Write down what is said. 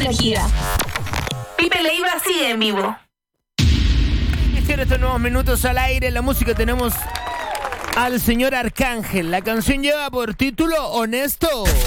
elegida. Pipe Leiva sigue en vivo. Iniciar estos nuevos minutos al aire. En la música tenemos al señor Arcángel. La canción lleva por título Honesto.